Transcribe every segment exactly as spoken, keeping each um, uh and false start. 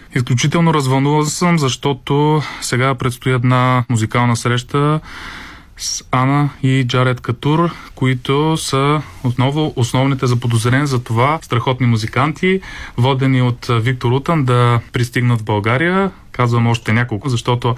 Изключително развълнуван съм, защото сега предстои една музикална среща с Ана и Джаред Катур, които са отново основните заподозрени за това страхотни музиканти, водени от Виктор Утън, да пристигнат в България. Казвам още няколко, защото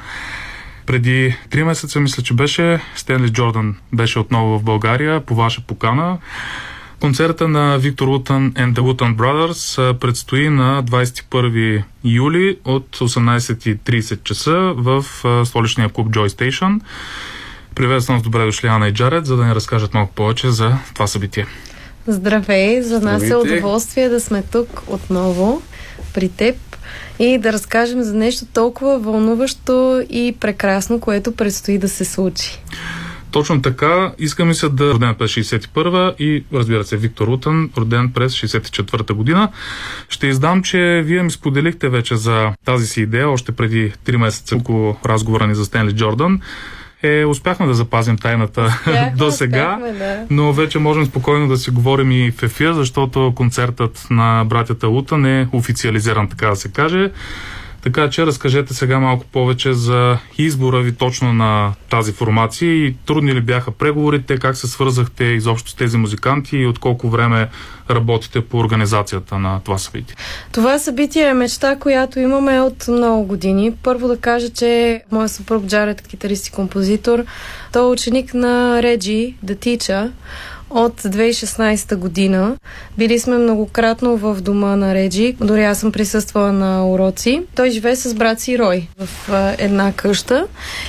преди три месеца, мисля, че беше, Стенли Джордан беше отново в България по ваша покана. Концерта на Виктор Утън and the Утън Brothers предстои на двадесет и първи юли от осемнадесет и тридесет часа в столичния клуб Joy Station. Приветствам с добре дошли Ана и Джаред, за да ни разкажат малко повече за това събитие. Здравей! За нас Здравейте. Е удоволствие да сме тук отново при теб и да разкажем за нещо толкова вълнуващо и прекрасно, което предстои да се случи. Точно така. Искам и се да роден през шейсет и първа и, разбира се, Виктор Утън, роден през шейсет и четвърта година. Ще издам, че вие ми споделихте вече за тази си идея още преди три месеца, около разговора ни за Стенли Джордан. Е, успяхме да запазим тайната успяхме, до сега, успяхме, да. Но вече можем спокойно да си говорим и в ефир, защото концертът на братята Утън е официализиран, така да се каже. Така че разкажете сега малко повече за избора ви точно на тази формация и трудни ли бяха преговорите, как се свързахте изобщо с тези музиканти и от колко време работите по организацията на това събитие? Това събитие е мечта, която имаме от много години. Първо да кажа, че моят съпруг Джаред, китарист и композитор, той е ученик на Реджи, The Teacher, от две хиляди и шестнадесета година. Били сме многократно в дома на Реджи. Дори аз съм присъствала на уроци. Той живее с брат си Рой в една къща.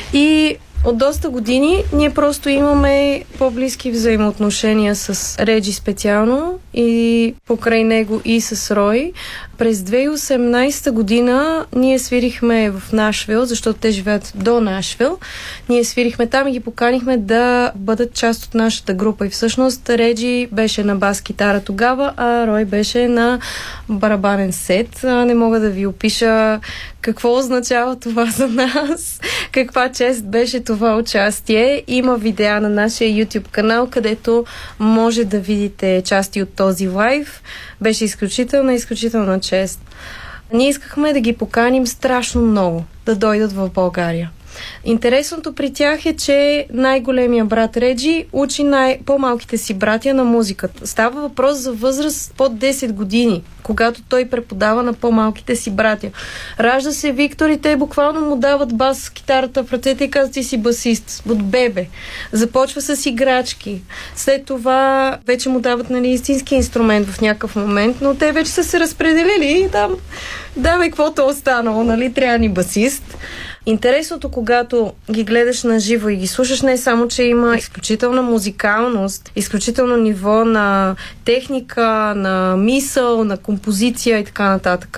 И от доста години ние просто имаме по-близки взаимоотношения с Реджи специално и покрай него и с Рой. През две хиляди и осемнадесета година ние свирихме в Нашвил, защото те живеят до Нашвил. Ние свирихме там и ги поканихме да бъдат част от нашата група. И всъщност Реджи беше на бас-китара тогава, а Рой беше на барабанен сет. Не мога да ви опиша какво означава това за нас, каква чест беше това участие. Има видеа на нашия YouTube канал, където може да видите части от този лайв. Беше изключителна, изключителна чест. Ние искахме да ги поканим страшно много да дойдат в България. Интересното при тях е, че най-големия брат Реджи учи най- по-малките си братя на музиката. Става въпрос за възраст под десет години, когато той преподава на по-малките си братя. Ражда се Виктор и те буквално му дават бас китарата в ръцете и казват: ти си басист, от бебе. Започва с играчки. След това вече му дават, нали, истински инструмент в някакъв момент, но те вече са се разпределили и там давай каквото е останало, нали, трябва ни басист. Интересното, когато ги гледаш на живо и ги слушаш, не е само, че има изключителна музикалност, изключително ниво на техника, на мисъл, на композиция и така нататък,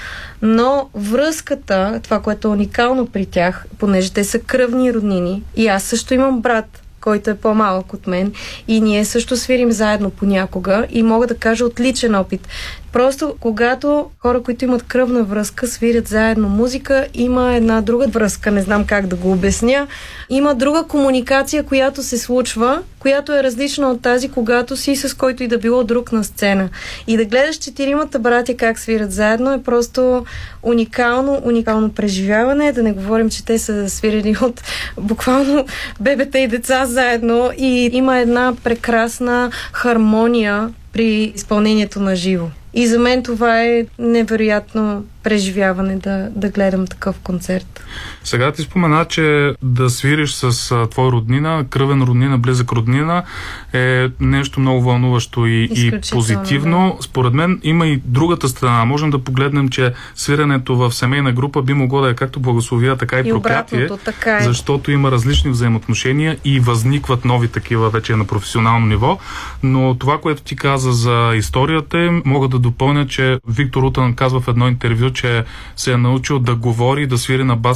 но връзката, това, което е уникално при тях, понеже те са кръвни роднини и аз също имам брат, който е по-малък от мен и ние също свирим заедно понякога и мога да кажа от личен опит. Просто когато хора, които имат кръвна връзка, свирят заедно музика, има една друга връзка, не знам как да го обясня. Има друга комуникация, която се случва, която е различна от тази, когато си с който и да било друг на сцена. И да гледаш четиримата братя как свирят заедно е просто уникално, уникално преживяване. Да не говорим, че те са свирили от буквално бебета и деца заедно и има една прекрасна хармония при изпълнението на живо. И за мен това е невероятно преживяване да, да гледам такъв концерт. Сега ти спомена, че да свириш с а, твой роднина, кръвен роднина, близък роднина е нещо много вълнуващо и, и позитивно. Да. Според мен има и другата страна. Можем да погледнем, че свирането в семейна група би могло да е както благословия, така и, и проклятие, така е. Защото има различни взаимоотношения и възникват нови такива вече на професионално ниво. Но това, което ти каза за историята, мога да допълня, че Виктор Утън казва в едно интервю, че се е научил да говори, да свири на бас